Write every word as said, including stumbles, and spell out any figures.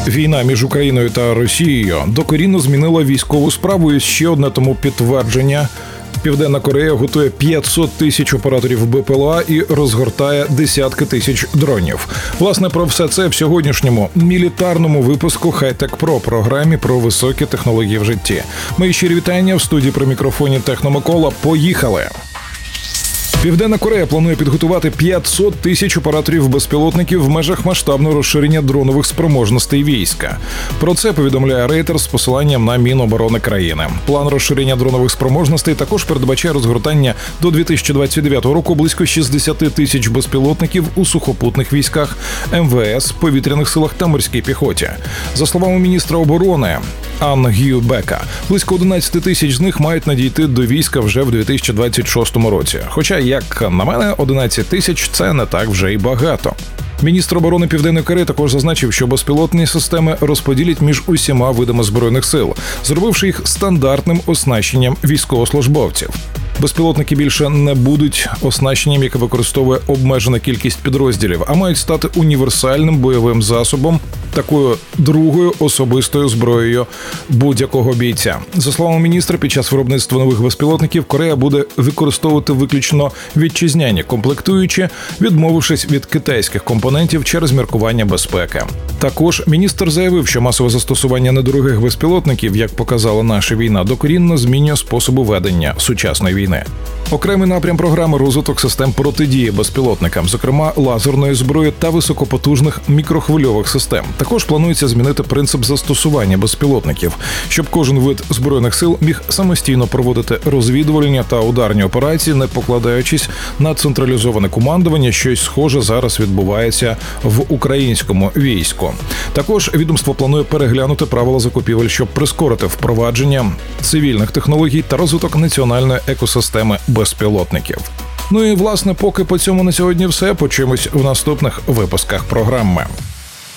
Війна між Україною та Росією докорінно змінила військову справу, і ще одне тому підтвердження. Південна Корея готує п'ятсот тисяч операторів БПЛА і розгортає десятки тисяч дронів. Власне, про все це в сьогоднішньому мілітарному випуску «Хай-Тек Про» програмі про високі технології в житті. Мої щирі вітання в студії при мікрофоні Техномикола. Поїхали! Південна Корея планує підготувати п'ятсот тисяч операторів безпілотників в межах масштабного розширення дронових спроможностей війська. Про це повідомляє Reuters з посиланням на Міноборони країни. План розширення дронових спроможностей також передбачає розгортання до дві тисячі двадцять дев'ятого року близько шістдесят тисяч безпілотників у сухопутних військах, ем ве ес, повітряних силах та морській піхоті. За словами міністра оборони Ан Гю Бека, близько одинадцять тисяч з них мають надійти до війська вже в дві тисячі двадцять шостому році. Хоча, як на мене, одинадцять тисяч – це не так вже й багато. Міністр оборони Південної Кореї також зазначив, що безпілотні системи розподілять між усіма видами збройних сил, зробивши їх стандартним оснащенням військовослужбовців. Безпілотники більше не будуть оснащенням, яке використовує обмежена кількість підрозділів, а мають стати універсальним бойовим засобом, такою другою особистою зброєю будь-якого бійця. За словами міністра, під час виробництва нових безпілотників Корея буде використовувати виключно вітчизняні комплектуючі, відмовившись від китайських компонентів через міркування безпеки. Також міністр заявив, що масове застосування недорогих безпілотників, як показала наша війна, докорінно змінює способи ведення сучасної війни. Окремий напрям програми – розвиток систем протидії безпілотникам, зокрема лазерної зброї та високопотужних мікрохвильових систем. Також планується змінити принцип застосування безпілотників, щоб кожен вид збройних сил міг самостійно проводити розвідувальні та ударні операції, не покладаючись на централізоване командування. Щось схоже зараз відбувається в українському війську. Також відомство планує переглянути правила закупівель, щоб прискорити впровадження цивільних технологій та розвиток національної екосистеми безпілотників. Ну і, власне, поки по цьому на сьогодні все. Почуємось в наступних випусках програми.